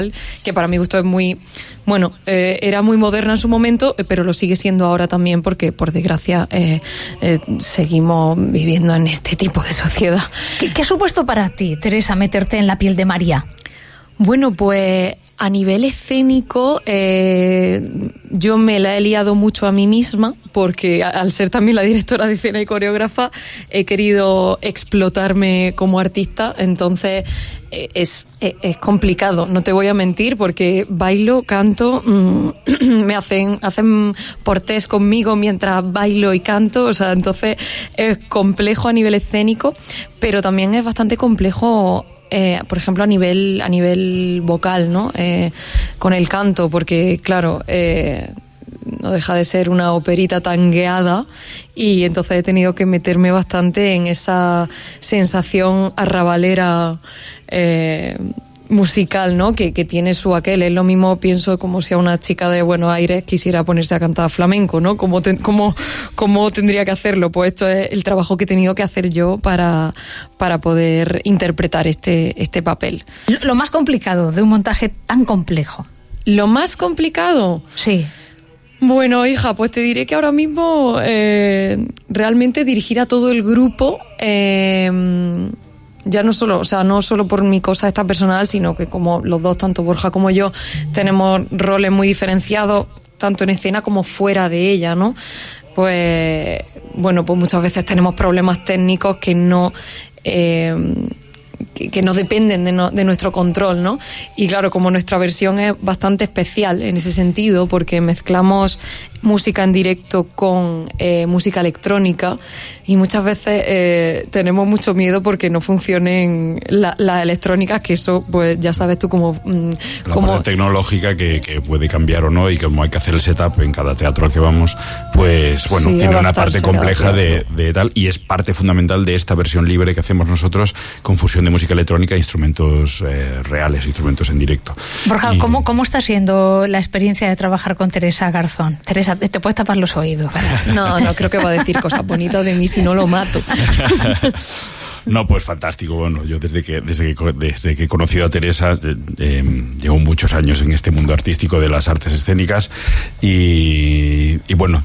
que para mi gusto es muy, bueno, era muy moderna en su momento, pero lo sigue siendo ahora también porque, por desgracia, seguimos viviendo en este tipo de sociedad. ¿Qué ha supuesto para ti, Teresa, meterte en la piel de María? Bueno, pues a nivel escénico yo me la he liado mucho a mí misma porque al ser también la directora de escena y coreógrafa he querido explotarme como artista, entonces es complicado, no te voy a mentir, porque bailo, canto, me hacen portés conmigo mientras bailo y canto, o sea, entonces es complejo a nivel escénico, pero también es bastante complejo por ejemplo a nivel vocal, ¿no? Con el canto, porque claro, no deja de ser una operita tangueada y entonces he tenido que meterme bastante en esa sensación arrabalera musical, ¿no? Que tiene su aquel. Es lo mismo, pienso, como si a una chica de Buenos Aires quisiera ponerse a cantar flamenco, ¿no? ¿Cómo tendría que hacerlo? Pues esto es el trabajo que he tenido que hacer yo para poder interpretar este papel. Lo más complicado de un montaje tan complejo. ¿Lo más complicado? Sí. Bueno, hija, pues te diré que ahora mismo realmente dirigir a todo el grupo, ya no solo por mi cosa esta personal, sino que como los dos, tanto Borja como yo, tenemos roles muy diferenciados, tanto en escena como fuera de ella, ¿no? Pues bueno, pues muchas veces tenemos problemas técnicos que no dependen de nuestro control, ¿no? Y claro, como nuestra versión es bastante especial en ese sentido, porque mezclamos música en directo con música electrónica, y muchas veces tenemos mucho miedo porque no funcionen las electrónicas, que eso, pues ya sabes tú como la parte tecnológica que puede cambiar o no, y como hay que hacer el setup en cada teatro al que vamos, pues bueno, sí, tiene una parte compleja de tal, y es parte fundamental de esta versión libre que hacemos nosotros, con fusión de música electrónica e instrumentos reales, instrumentos en directo. Borja, ¿cómo está siendo la experiencia de trabajar con Teresa Garzón? Teresa, te puedes tapar los oídos, ¿verdad? No, creo que va a decir cosas bonitas de mí si no lo mato. No, pues fantástico. Bueno, yo desde que he conocido a Teresa, llevo muchos años en este mundo artístico de las artes escénicas, y bueno,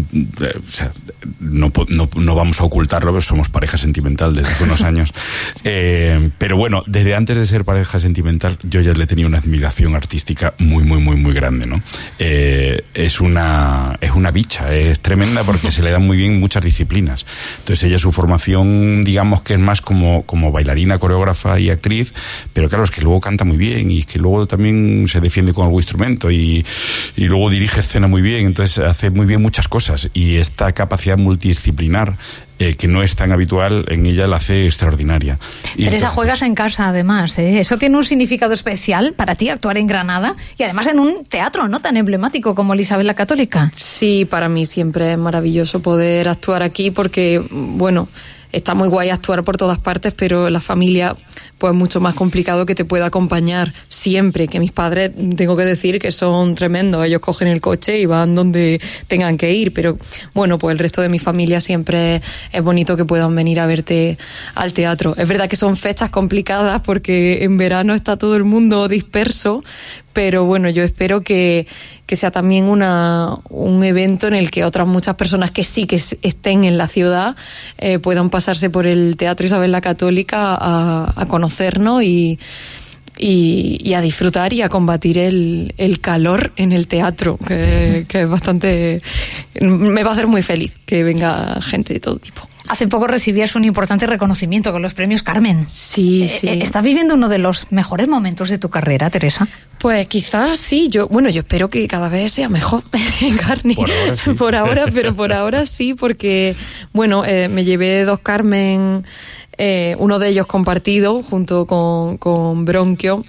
no vamos a ocultarlo, pero somos pareja sentimental desde hace unos años. Pero bueno, desde antes de ser pareja sentimental, yo ya le tenía una admiración artística muy, muy, muy, muy grande, ¿no? Es una bicha, es tremenda, porque se le dan muy bien muchas disciplinas. Entonces ella, su formación, digamos que es más como bailarina, coreógrafa y actriz, pero claro, es que luego canta muy bien, y es que luego también se defiende con algún instrumento, y luego dirige escena muy bien, entonces hace muy bien muchas cosas, y esta capacidad multidisciplinar que no es tan habitual en ella la hace extraordinaria. Y Teresa, juegas en casa además, ¿eh? Eso tiene un significado especial para ti, actuar en Granada, y además en un teatro no tan emblemático como el Isabel la Católica. Sí, para mí siempre es maravilloso poder actuar aquí, porque bueno, está muy guay actuar por todas partes, pero la familia, pues mucho más complicado que te pueda acompañar siempre. Que mis padres, tengo que decir que son tremendos, ellos cogen el coche y van donde tengan que ir, pero bueno, pues el resto de mi familia siempre es bonito que puedan venir a verte al teatro. Es verdad que son fechas complicadas porque en verano está todo el mundo disperso, pero bueno, yo espero que sea también un evento en el que otras muchas personas que sí que estén en la ciudad puedan pasarse por el Teatro Isabel la Católica a conocernos y a disfrutar y a combatir el calor en el teatro, que es bastante... Me va a hacer muy feliz que venga gente de todo tipo. Hace poco recibías un importante reconocimiento con los premios Carmen. Sí. ¿Estás viviendo uno de los mejores momentos de tu carrera, Teresa? Pues quizás sí. Yo espero que cada vez sea mejor, Carmen. Por ahora sí. Por ahora sí, porque bueno, me llevé 2 Carmen, uno de ellos compartido junto con Bronquio.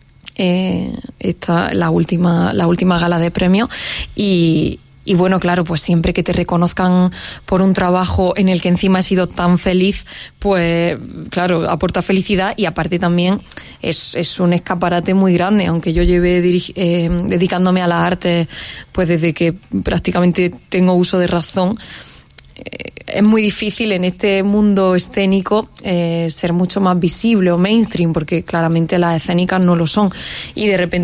Esta la última gala de premios, y bueno, claro, pues siempre que te reconozcan por un trabajo en el que encima he sido tan feliz, pues claro, aporta felicidad, y aparte también es un escaparate muy grande, aunque yo lleve dedicándome a las artes pues desde que prácticamente tengo uso de razón. es muy difícil en este mundo escénico ser mucho más visible o mainstream, porque claramente las escénicas no lo son, y de repente